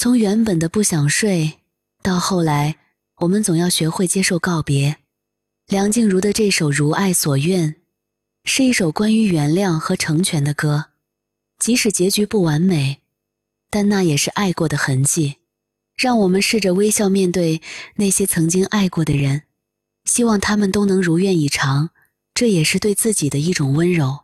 从原本的不想睡，到后来，我们总要学会接受告别。梁静茹的这首《如爱所愿》是一首关于原谅和成全的歌，即使结局不完美，但那也是爱过的痕迹。让我们试着微笑面对那些曾经爱过的人，希望他们都能如愿以偿，这也是对自己的一种温柔。